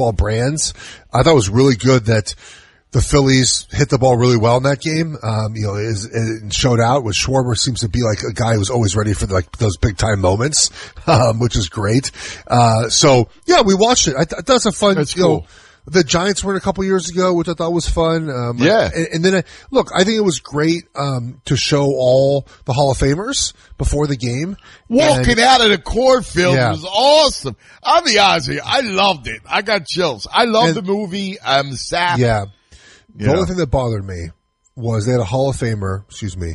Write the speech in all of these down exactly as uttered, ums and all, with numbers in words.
baseball brands. I thought it was really good that the Phillies hit the ball really well in that game. Um, you know, it, it showed out with Schwarber seems to be like a guy who's always ready for like those big time moments, um, which is great. Uh, so yeah, we watched it. I th- that's a fun, That's you cool. know, the Giants were in a couple years ago, which I thought was fun. Um, Yeah. And, and then, I, look, I think it was great, um, to show all the Hall of Famers before the game. Walking And- out of the cornfield Yeah. was awesome. I'll be honest with you. I loved it. I got chills. I love And- the movie. I'm sad. Yeah. The Yeah. only thing that bothered me was they had a Hall of Famer, excuse me,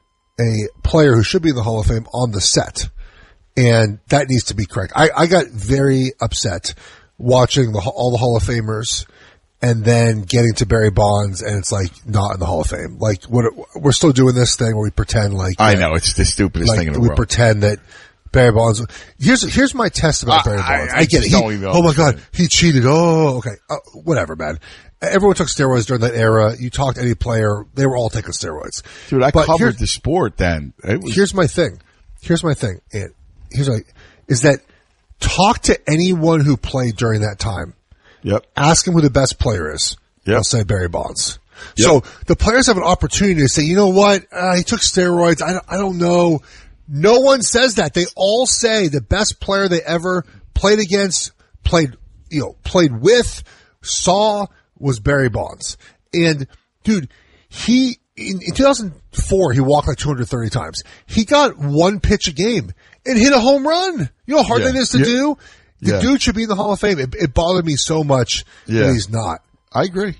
a player who should be in the Hall of Fame on the set. And that needs to be correct. I, I got very upset watching the, all the Hall of Famers and then getting to Barry Bonds and it's like not in the Hall of Fame. Like what, we're still doing this thing where we pretend like, I that- know. It's the stupidest like thing in the we world. pretend that Barry Bonds. Here's here's my test about I- Barry I- Bonds. I I, get it. just He, don't even oh my god, understand. he cheated. Oh, okay, uh, whatever, man. Everyone took steroids during that era. You talked to any player, they were all taking steroids. Dude, I But covered here's- the sport then. It was, Here's my thing. Here's my thing. And here's like is that talk to anyone who played during that time. yep. Ask him who the best player is. Yep. They'll say Barry Bonds. Yep. So the players have an opportunity to say, you know what? Uh, he took steroids. I don't, I don't know. No one says that. They all say the best player they ever played against, played, you know, played with, saw was Barry Bonds. And dude, he, in, in two thousand four, he walked like two hundred thirty times. He got one pitch a game and hit a home run. You know how hard Yeah. that is to Yeah. do? The Yeah. dude should be in the Hall of Fame. It, it bothered me so much Yeah. that he's not. I agree.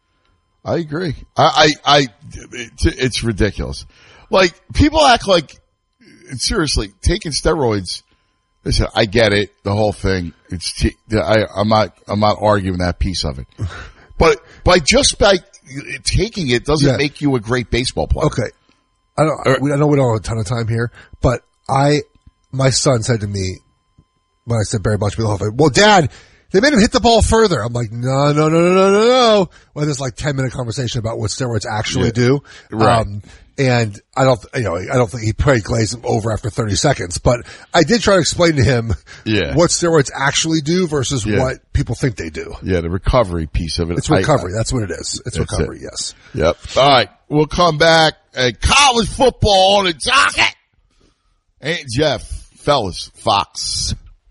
I agree. I, I, I it's, it's ridiculous. Like, people act like, seriously, taking steroids, listen, I get it, the whole thing. It's, t- I, I'm not, I'm not arguing that piece of it. But, by just by taking it doesn't Yeah. make you a great baseball player. Okay. I don't, we- I know we don't have a ton of time here, but I, my son said to me when I said Barry Bonds should be in the Hall of Fame, well, Dad, they made him hit the ball further. I'm like, no, no, no, no, no, no, no. Well, there's like ten minute conversation about what steroids actually Yeah. do. Right. Um, and I don't, you know, I don't think he probably glazed him over after thirty seconds, but I did try to explain to him Yeah. what steroids actually do versus Yeah. what people think they do. Yeah, the recovery piece of it. It's I- recovery. That's what it is. It's That's recovery. it. Yes. Yep. All right. We'll come back. Uh, college football on the docket. Hey, Jeff, fellas, Fox.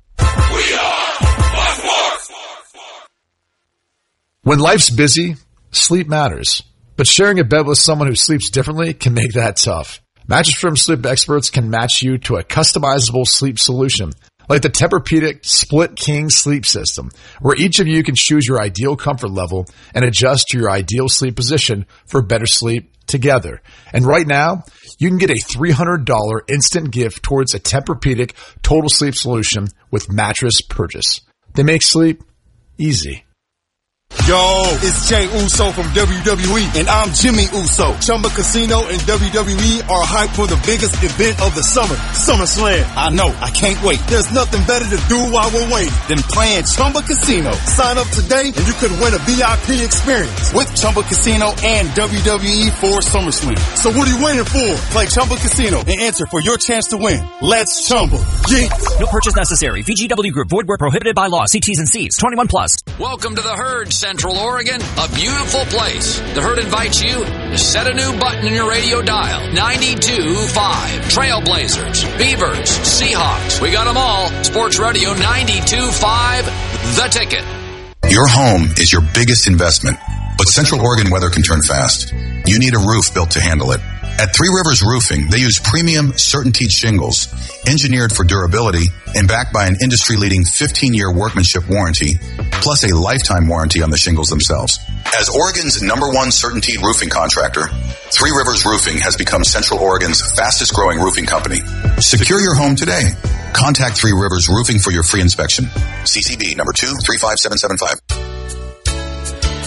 When life's busy, sleep matters. But sharing a bed with someone who sleeps differently can make that tough. Mattress Firm sleep experts can match you to a customizable sleep solution, like the Tempur-Pedic Split King Sleep System, where each of you can choose your ideal comfort level and adjust to your ideal sleep position for better sleep together. And right now, you can get a three hundred dollars instant gift towards a Tempur-Pedic total sleep solution with mattress purchase. They make sleep easy. Yo, it's Jay Uso from W W E, and I'm Jimmy Uso. Chumba Casino and W W E are hyped for the biggest event of the summer, SummerSlam. I know, I can't wait. There's nothing better to do while we're waiting than playing Chumba Casino. Sign up today and you could win a V I P experience with Chumba Casino and W W E for SummerSlam. So what are you waiting for? Play Chumba Casino and enter for your chance to win. Let's Chumba. Yeah. No purchase necessary. V G W Group. Void where prohibited by law. See T's and C's. twenty-one plus. Welcome to the Herd, Central Oregon, a beautiful place. The Herd invites you to set a new button in your radio dial. ninety-two point five. Trailblazers, Beavers, Seahawks. We got them all. Sports Radio ninety-two point five. The Ticket. Your home is your biggest investment, but Central Oregon weather can turn fast. You need a roof built to handle it. At Three Rivers Roofing, they use premium CertainTeed shingles, engineered for durability and backed by an industry-leading fifteen-year workmanship warranty, plus a lifetime warranty on the shingles themselves. As Oregon's number one CertainTeed roofing contractor, Three Rivers Roofing has become Central Oregon's fastest-growing roofing company. Secure your home today. Contact Three Rivers Roofing for your free inspection. C C B number two three five seven seven five.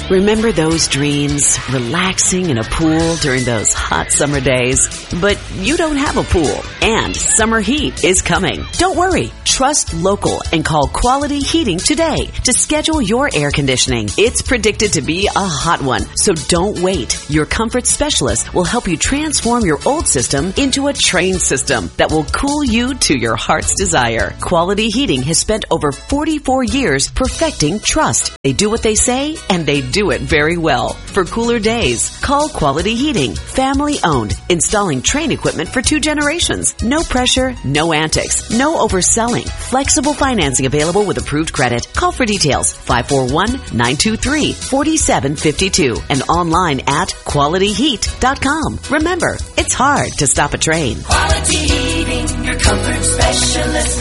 Remember those dreams, relaxing in a pool during those hot summer days? But you don't have a pool, and summer heat is coming. Don't worry. Trust local and call Quality Heating today to schedule your air conditioning. It's predicted to be a hot one, so don't wait. Your comfort specialist will help you transform your old system into a trained system that will cool you to your heart's desire. Quality Heating has spent over forty-four years perfecting trust. They do what they say, and they do it very well. For cooler days, call Quality Heating. Family owned, installing Trane equipment for two generations. No pressure, no antics, no overselling. Flexible financing available with approved credit. Call for details. five four one, nine two three, four seven five two and online at quality heat dot com. Remember, it's hard to stop a train. Quality Heating, your comfort specialist.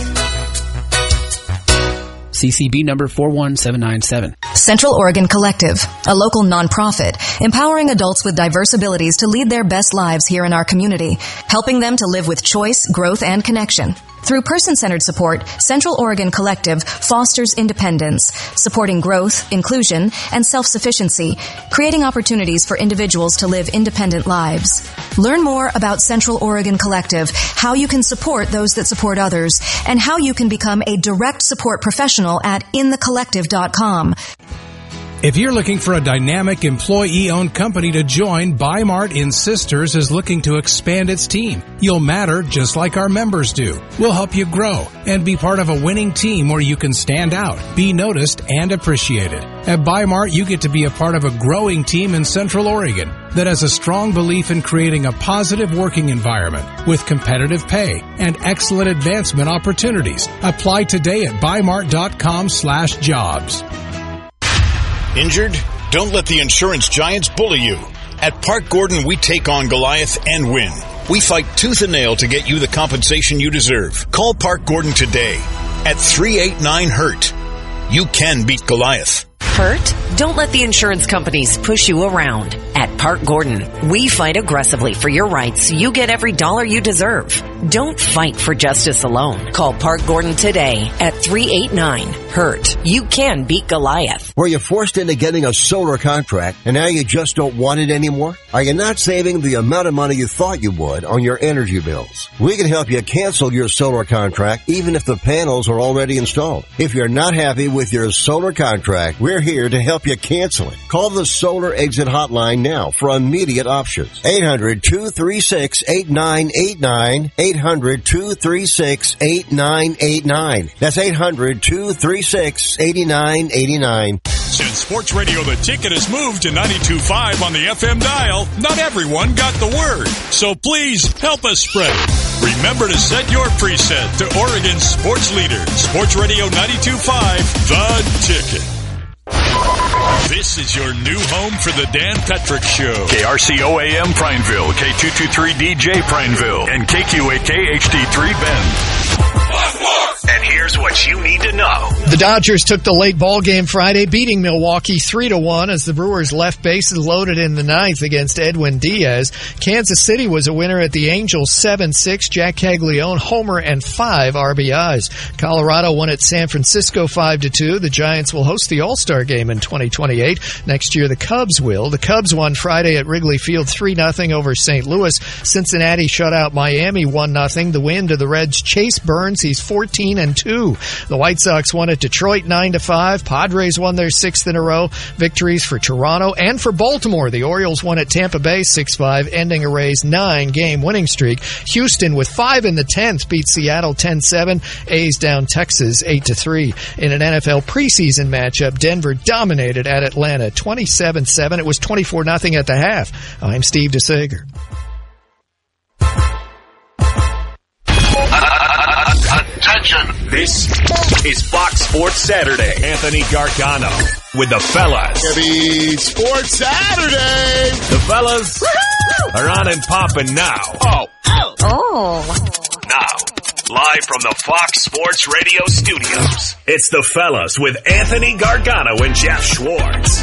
C C B number four one seven nine seven. Central Oregon Collective, a local nonprofit empowering adults with diverse abilities to lead their best lives here in our community, helping them to live with choice, growth, and connection. Through person-centered support, Central Oregon Collective fosters independence, supporting growth, inclusion, and self-sufficiency, creating opportunities for individuals to live independent lives. Learn more about Central Oregon Collective, how you can support those that support others, and how you can become a direct support professional at in the collective dot com. If you're looking for a dynamic employee-owned company to join, Bi-Mart in Sisters is looking to expand its team. You'll matter just like our members do. We'll help you grow and be part of a winning team where you can stand out, be noticed, and appreciated. At Bi-Mart, you get to be a part of a growing team in Central Oregon that has a strong belief in creating a positive working environment with competitive pay and excellent advancement opportunities. Apply today at bi-mart.com slash jobs. Injured? Don't let the insurance giants bully you. At Park Gordon, we take on Goliath and win. We fight tooth and nail to get you the compensation you deserve. Call Park Gordon today at three eight nine hurt. You can beat Goliath. Hurt? Don't let the insurance companies push you around. At Park Gordon, we fight aggressively for your rights so you get every dollar you deserve. Don't fight for justice alone. Call Park Gordon today at three eight nine hurt. You can beat Goliath. Were you forced into getting a solar contract and now you just don't want it anymore? Are you not saving the amount of money you thought you would on your energy bills? We can help you cancel your solar contract even if the panels are already installed. If you're not happy with your solar contract, we're here to help you cancel it. Call the Solar Exit Hotline now for immediate options. eight hundred, two three six, eight nine eight nine. eight hundred, two three six, eight nine eight nine. That's eight hundred, two three six, eight nine eight nine. Since Sports Radio The Ticket has moved to ninety-two point five on the F M dial, not everyone got the word. So please help us spread it. Remember to set your preset to Oregon's sports leader, Sports Radio ninety-two point five, The Ticket. This is your new home for the Dan Patrick Show. K R C O A M Prineville, K two twenty-three D J Prineville, and K Q A K H D three Bend. And here's what you need to know. The Dodgers took the late ball game Friday, beating Milwaukee three to one as the Brewers left bases loaded in the ninth against Edwin Diaz. Kansas City was a winner at the Angels seven six. Jack Caglione, homer, and five R B Is. Colorado won at San Francisco five to two. The Giants will host the All-Star game in twenty twenty-eight. Next year, the Cubs will. The Cubs won Friday at Wrigley Field three nothing over Saint Louis. Cincinnati shut out Miami one nothing. The win to the Reds' Chase Burns. He's fourteen and two. The White Sox won at Detroit nine to five. Padres won their sixth in a row. Victories for Toronto and for Baltimore. The Orioles won at Tampa Bay six five, ending a Rays nine-game winning streak. Houston, with five in the tenth, beat Seattle ten seven. A's down Texas eight to three. In an N F L preseason matchup, Denver dominated at Atlanta twenty-seven seven. It was twenty-four nothing at the half. I'm Steve DeSager. Attention! This is Fox Sports Saturday. Anthony Gargano with the fellas. Happy Sports Saturday! The fellas Woo-hoo! Are on and popping now. Oh. Oh. Oh. Now, live from the Fox Sports Radio studios, it's the fellas with Anthony Gargano and Jeff Schwartz.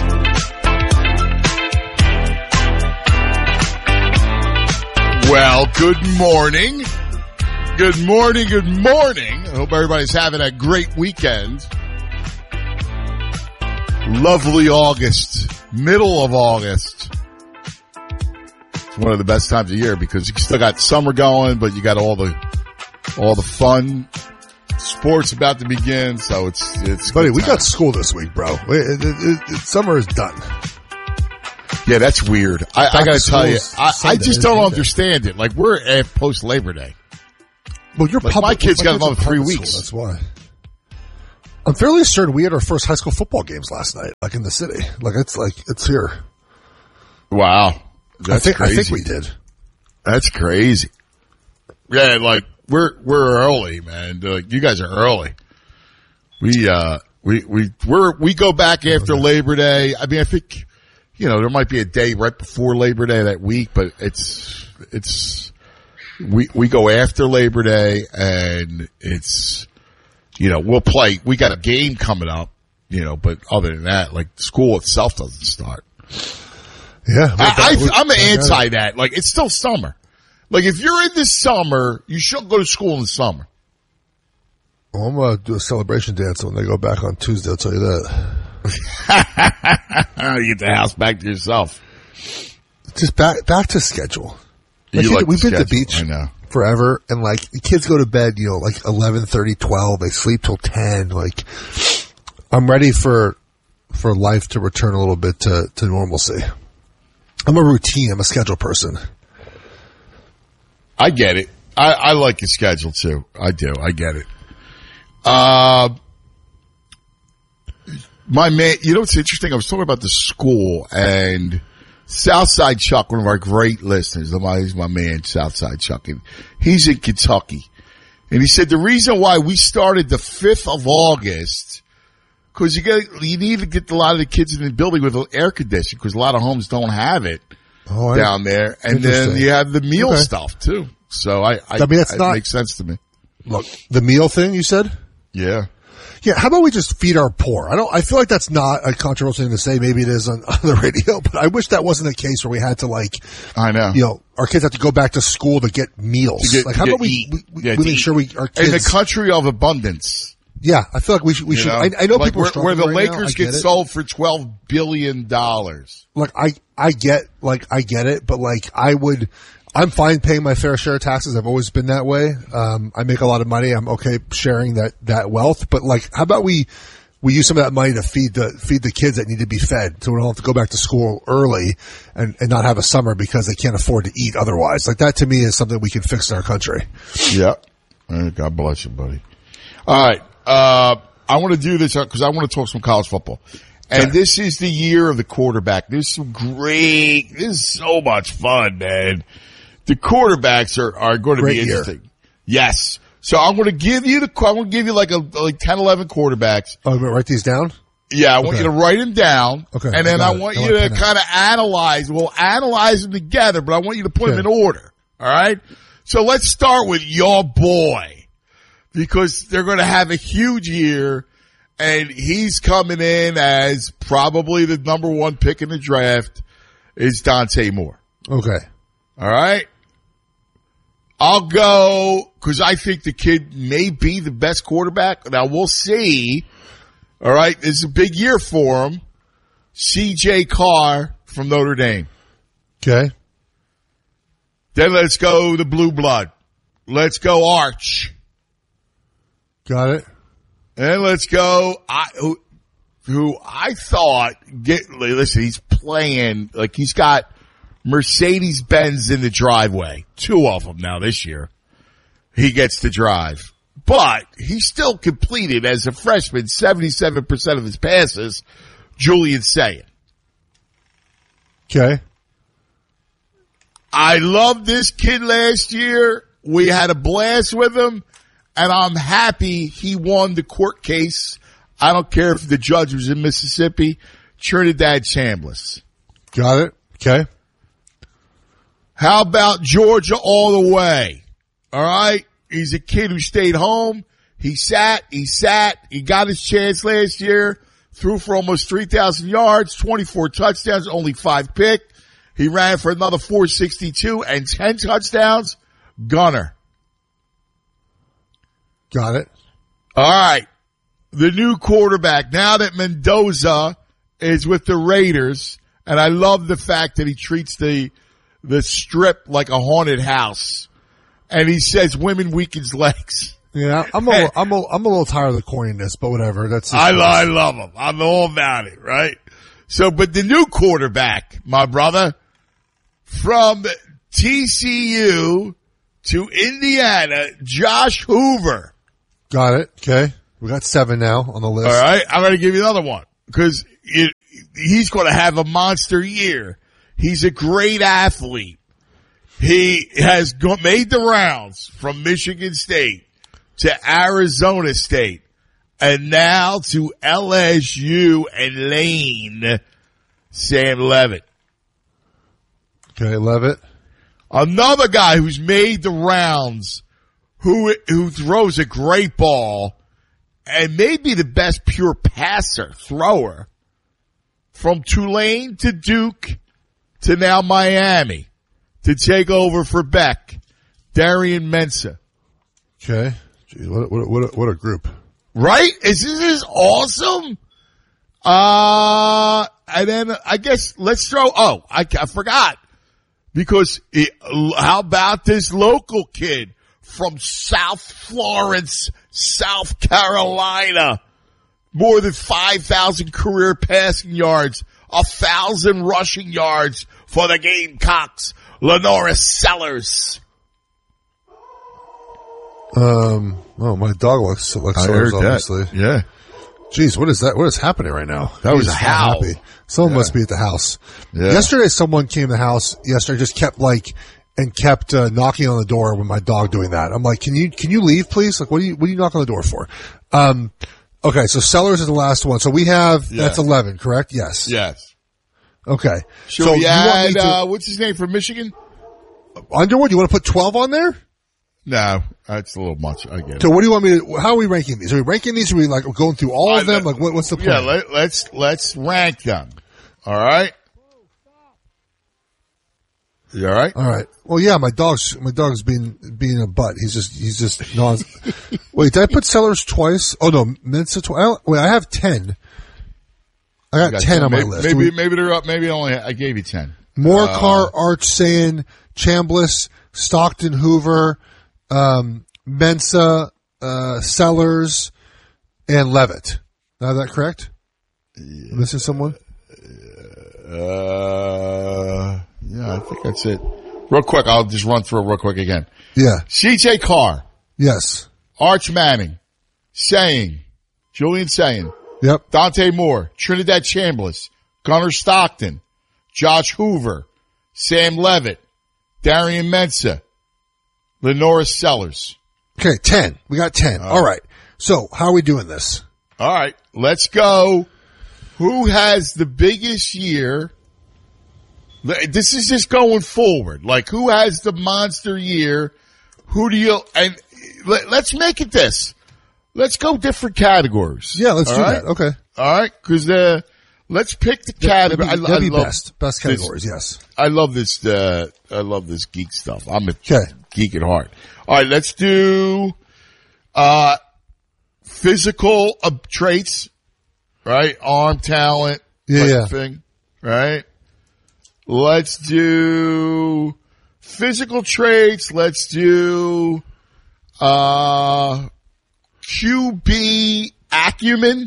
Well, good morning. Good morning, good morning. I hope everybody's having a great weekend. Lovely August, middle of August. It's one of the best times of year because you still got summer going, but you got all the all the fun sports about to begin. So it's it's. Buddy, we got school this week, bro. It, it, it, it, summer is done. Yeah, that's weird. I, I got to tell you, I, I just don't Sunday. understand it. Like we're at post Labor Day. Well, you're like public. My kids my got kids another are three public weeks. School, that's why. I'm fairly certain we had our first high school football games last night, like in the city. Like it's like it's here. Wow, that's I think crazy. I think we did. That's crazy. Yeah, like we're we're early, man. Like you guys are early. We uh we we we're we go back after Labor Day. I mean, I think you know there might be a day right before Labor Day that week, but it's it's we we go after Labor Day, and it's. You know, we'll play. We got a game coming up, you know, but other than that, like school itself doesn't start. Yeah. I, I, I'm anti that. Like, it's still summer. Like, if you're in the summer, you shouldn't go to school in the summer. Well, I'm going to do a celebration dance when they go back on Tuesday. I'll tell you that. You get the house back to yourself. Just back, back to schedule. Like, You like we've the been to the schedule, beach. I know. Forever, and like the kids go to bed, you know, like eleven thirty, twelve. They sleep till ten. Like, I'm ready for for life to return a little bit to to normalcy. I'm a routine. I'm a schedule person. I get it. I, I like your schedule too. I do. I get it. Uh, my man, you know what's interesting? I was talking about the school and. Southside Chuck, one of our great listeners, he's my man, Southside Chuck, and he's in Kentucky. And he said the reason why we started the fifth of August, because you get, you need to get a lot of the kids in the building with air conditioning, because a lot of homes don't have it oh, down there. And then you have the meal okay. stuff too. So I, I, I mean, that's not, makes sense to me. Look, the meal thing you said? Yeah. Yeah, how about we just feed our poor? I don't. I feel like that's not a controversial thing to say. Maybe it is on, on the radio, but I wish that wasn't a case where we had to like. I know. You know, our kids have to go back to school to get meals. To get, like, how about we, we, we, yeah, we make sure we our kids in the country of abundance. Yeah, I feel like we should. We you should. Know? I, I know like people where, where the right Lakers get, get sold for twelve billion dollars. Like I, I get, like I get it, but like I would. I'm fine paying my fair share of taxes. I've always been that way. Um, I make a lot of money. I'm okay sharing that, that wealth. But like, how about we, we use some of that money to feed the, feed the kids that need to be fed so we don't have to go back to school early and, and not have a summer because they can't afford to eat otherwise. Like that to me is something we can fix in our country. Yeah. God bless you, buddy. All right. Uh, I want to do this because I want to talk some college football. And okay. This is the year of the quarterback. There's some great, this is so much fun, man. The quarterbacks are, are going to Great be interesting. Year. Yes. So I'm going to give you the, I'm going to give you like a, like ten, eleven quarterbacks. Oh, I'm going to write these down? Yeah, I want okay. you to write them down. Okay. And then I, I I want you to kind of analyze, we'll analyze them together, but I want you to put okay. them in order. All right. So let's start with your boy because they're going to have a huge year and he's coming in as probably the number one pick in the draft is Dante Moore. Okay. All right. I'll go because I think the kid may be the best quarterback. Now we'll see. All right. This is a big year for him. C J Carr from Notre Dame. Okay. Then let's go the blue blood. Let's go Arch. Got it. And let's go I, who, who I thought get, listen, he's playing like he's got Mercedes-Benz in the driveway. Two of them now this year. He gets to drive. But he still completed as a freshman seventy-seven percent of his passes. Julian Sayin. Okay. I loved this kid last year. We had a blast with him. And I'm happy he won the court case. I don't care if the judge was in Mississippi. Trinidad Chambliss. Got it. Okay. How about Georgia all the way? All right. He's a kid who stayed home. He sat, he sat, he got his chance last year, threw for almost three thousand yards, twenty-four touchdowns, only five picked. He ran for another four sixty-two and ten touchdowns. Gunner. Got it. All right. The new quarterback, now that Mendoza is with the Raiders, and I love the fact that he treats the the strip like a haunted house, and he says women weakens legs. Yeah, I'm a, I'm a, I'm a little tired of the corniness, but whatever. That's I, I love him. I'm all about it, right? So, but the new quarterback, my brother, from T C U to Indiana, Josh Hoover. Got it. Okay. We got seven now on the list. All right. I'm going to give you another one because he's going to have a monster year. He's a great athlete. He has go, made the rounds from Michigan State to Arizona State and now to L S U and Lane. Sam Levitt. Okay, Levitt. Another guy who's made the rounds, who who throws a great ball, and may be the best pure passer, thrower, from Tulane to Duke to now Miami to take over for Beck, Darian Mensah. Okay. Gee, what, what, what, a, what a group. Right? Is this awesome? Uh, and then I guess let's throw, oh, I, I forgot. Because it, how about this local kid from South Florence, South Carolina? More than five thousand career passing yards, one thousand rushing yards for the Gamecocks, Lenoris Sellers. Um, oh, my dog looks like Sellers, obviously. Yeah. Jeez, what is that? What is happening right now? That was He's a howl. Happy. Someone Yeah. must be at the house. Yeah. Yesterday, someone came to the house. Yesterday, just kept like and kept uh, knocking on the door with my dog doing that. I'm like, can you can you leave, please? Like, what do you what do you knock on the door for? Um, okay, so Sellers is the last one. So we have Yeah. that's eleven, correct? Yes. Yes. Okay. Should so we you want me add, to, uh, what's his name from Michigan? Underwood? You want to put twelve on there? No, that's a little much. I get it. So what do you want me to? How are we ranking these? Are we ranking these? Are we like going through all of I- them? Like, what, what's the Yeah, plan? let, let's let's rank them. All right. You all right? All right. Well, yeah, my dog's my dog's being being a butt. He's just he's just non. Wait, did I put Sellers twice? Oh no, Mensah twice. Wait, I have ten. I got, You got ten on maybe, my list. Maybe We- maybe they're up. Maybe only I gave you ten. Moorcar, Uh, Arch, Sayin, Chambliss, Stockton, Hoover, um, Mensah, uh, Sellers, and Levitt. Now is that correct? Yeah. Missing someone? Uh, yeah, I think that's it. Real quick, I'll just run through it real quick again. Yeah. C J Carr, Yes. Arch Manning, Saying, Julian Saying, Yep. Dante Moore, Trinidad Chambliss, Gunnar Stockton, Josh Hoover, Sam Levitt, Darian Mensah, Lenoris Sellers. Okay, ten. We got ten. All right. So how are we doing this? All right, let's go. Who has the biggest year? This is just going forward. Like, who has the monster year? Who do you, and let, let's make it this. Let's go different categories. Yeah, let's All do right? that. Okay. All right, because uh, let's pick the category. That'd be, I, that'd I be love best. Best this- categories, yes. I love this. Uh, I love this geek stuff. I'm a Okay. geek at heart. All right, let's do uh, physical uh, traits. Right, arm talent. Yeah, type yeah. Thing. Right. Let's do physical traits. Let's do uh, Q B acumen.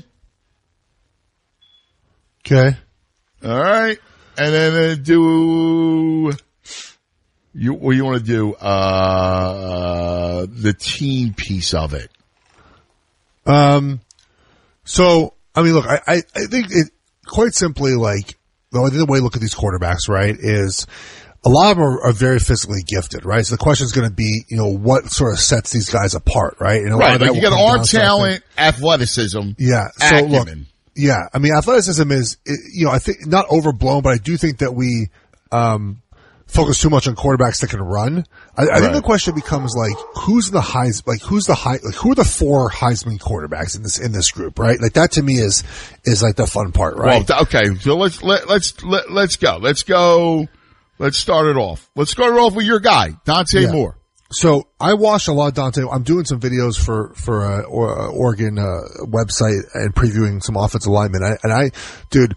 Okay. All right, and then uh, do you what you want to do? Uh, the team piece of it. Um, so, I mean, look, I, I, I think it, quite simply, like, the way the way to look at these quarterbacks, right, is a lot of them are, are very physically gifted, right? So the question is going to be, you know, what sort of sets these guys apart, right? And a lot Right, of that like you will got come arm down to, I think- talent, athleticism. Yeah. So look, acumen. yeah, I mean, athleticism is, it- you know, I think not overblown, but I do think that we, um, focus too much on quarterbacks that can run. I, I think Right. the question becomes like, who's the Heis, like who's the high, like who are the four Heisman quarterbacks in this, in this group, right? Like that to me is, is like the fun part, right? Well, th- okay, so let's let, let's let, let's go. Let's go. Let's start it off. Let's start it off with your guy, Dante Yeah. Moore. So I watched a lot of Dante. I'm doing some videos for, for, uh, or, uh, Oregon, uh, website and previewing some offensive linemen. I, and I, dude,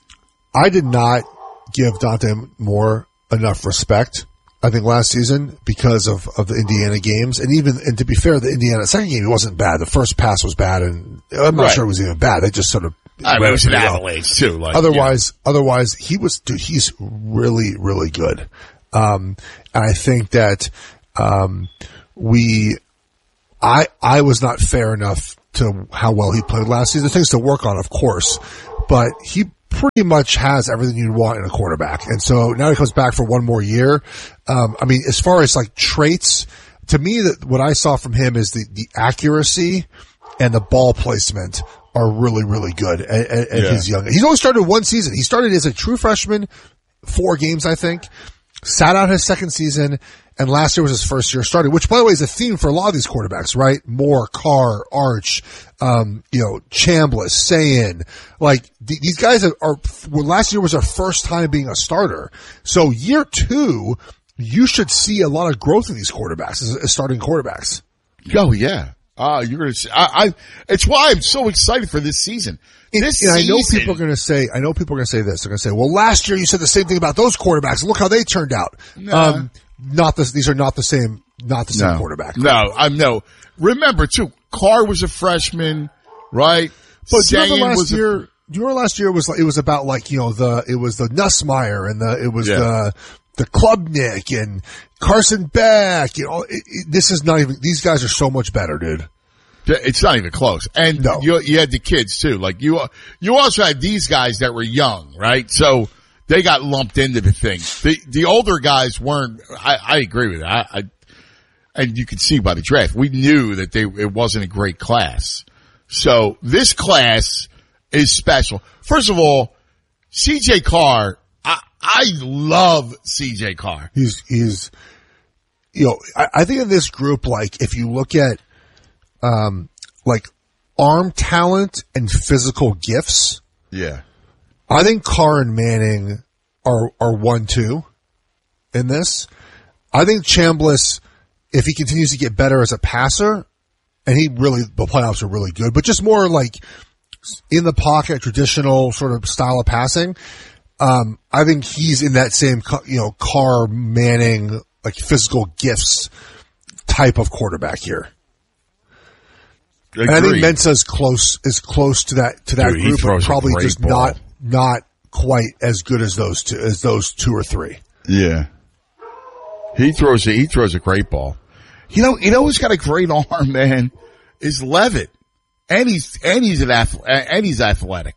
I did not give Dante Moore enough respect, I think, last season because of, of the Indiana games. And even, and to be fair, the Indiana second game, it wasn't bad. The first pass was bad, and I'm not right. sure it was even bad. They just sort of, I mean, it was an avalanche too. Like, otherwise, yeah. otherwise, he was, dude, he's really, really good. Um, and I think that, Um, we, I, I was not fair enough to how well he played last season. Things to work on, of course, but he pretty much has everything you'd want in a quarterback. And so now he comes back for one more year. Um, I mean, as far as like traits, to me, that what I saw from him is the, the accuracy and the ball placement are really, really good at, at, at Yeah. his young. He's only started one season. He started as a true freshman, four games, I think. Sat out his second season, and last year was his first year starting, which, by the way, is a theme for a lot of these quarterbacks, right? Moore, Carr, Arch, um, you know, Chambliss, Sayin. Like, th- these guys are, are, well, last year was their first time being a starter. So year two, you should see a lot of growth in these quarterbacks as, as starting quarterbacks. Oh, yeah. Uh, you're going to see, I, I, it's why I'm so excited for this season. This And I know season- people are going to say, I know people are going to say this. They're going to say, well, last year you said the same thing about those quarterbacks. Look how they turned out. Nah. Um, not this, these are not the same, not the same no. quarterback. No, I'm no. Remember too, Carr was a freshman, right? But do you remember Sayin last was a- year? Do you remember last year was like, it was about like, you know, the, it was the Nussmeier and the, it was Yeah. the, the Klubnik and Carson Beck. You know, it, it, this is not even, these guys are so much better, dude. It's not even close. And No. you, you had the kids too. Like you, you also had these guys that were young, right? So they got lumped into the thing. The, the older guys weren't, I, I agree with that. I, I, and you can see by the draft, we knew that they, it wasn't a great class. So this class is special. First of all, C J Carr, I, I love C J Carr. He's, he's, you know, I, I think in this group, like, if you look at, um, like arm talent and physical gifts, Yeah. I think Carr and Manning are, are one, two in this. I think Chambliss, if he continues to get better as a passer, and he really, the playoffs are really good, but just more like in the pocket, traditional sort of style of passing. Um, I think he's in that same, you know, Carr, Manning, like physical gifts type of quarterback here. And I think Agreed. Mensa's close, is close to that, to that Dude, he group, but throws a probably great just ball. not, not quite as good as those two, as those two or three. Yeah. He throws a, he throws a great ball. You know, you know who's got a great arm, man, is Levitt. And he's, and he's an ath- and he's athletic.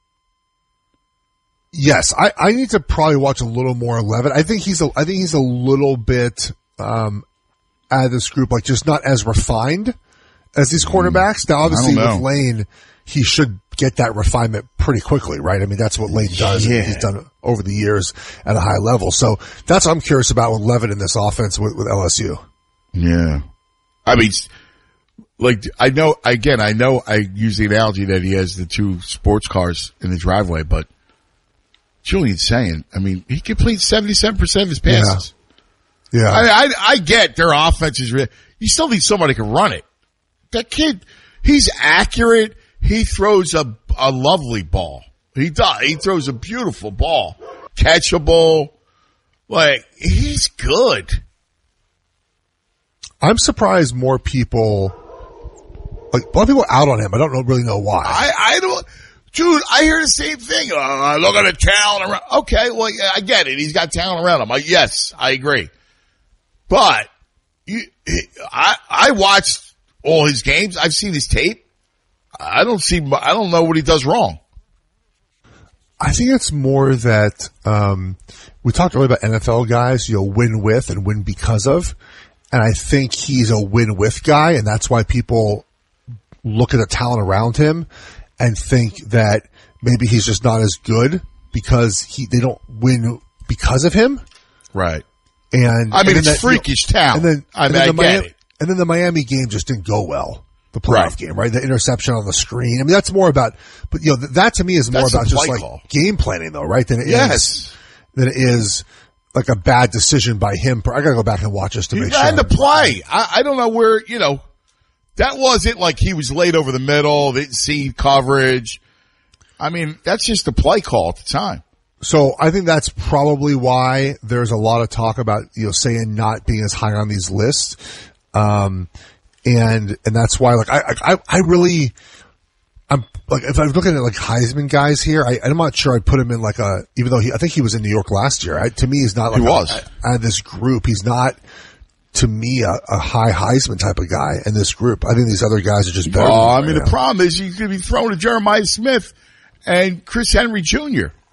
Yes, I, I need to probably watch a little more Levitt. I think he's a, I think he's a little bit, um, out of this group, like just not as refined as these quarterbacks. Now, obviously, I don't know. with Lane, he should get that refinement pretty quickly, right? I mean, that's what Lane does. Yeah. And he's done over the years at a high level. So that's what I'm curious about with Levitt in this offense with, with L S U. Yeah. I mean, like, I know, again, I know I use the analogy that he has the two sports cars in the driveway, but Julian's saying, I mean, he completes seventy-seven percent of his passes. Yeah. Yeah. I, I, I get their offense is real. You still need somebody who can run it. That kid, he's accurate. He throws a, a lovely ball. He does. He throws a beautiful ball. Catchable. Like, he's good. I'm surprised more people, like, a lot of people out on him. I don't know, really know why. I, I don't, dude, I hear the same thing. Uh, look at the talent around. Okay, well, yeah, I get it. He's got talent around him. I, yes, I agree. But, you, I, I watched all his games. I've seen his tape. I don't see, I don't know what he does wrong. I think it's more that, um, we talked earlier about N F L guys, you know, win with and win because of. And I think he's a win with guy, and that's why people look at the talent around him and think that maybe he's just not as good because he, they don't win because of him. Right. And I mean, and it's that, freakish you know, talent. And then, I and mean, then I the get Miami, it. and then the Miami game just didn't go well. The playoff Right. game, right? The interception on the screen. I mean, that's more about, but you know, th- that to me is more That's about a just play like call. game planning though, right? Than it Yes. is, than it is, like a bad decision by him. I gotta go back and watch this to He make sure. had to play. I, I don't know where, you know, that wasn't like he was laid over the middle, didn't see coverage. I mean, that's just a play call at the time. So I think that's probably why there's a lot of talk about, you know, saying not being as high on these lists. Um, and, and that's why, like, I, I, I really, I'm like, if I'm looking at like Heisman guys here, I, I'm not sure I'd put him in like a, even though he, I think he was in New York last year. I, to me, he's not like, he was. A, out of this group. He's not, to me, a, a high Heisman type of guy in this group. I think these other guys are just better. Oh, I right mean, now. the problem is you could be thrown to Jeremiah Smith and Chris Henry Junior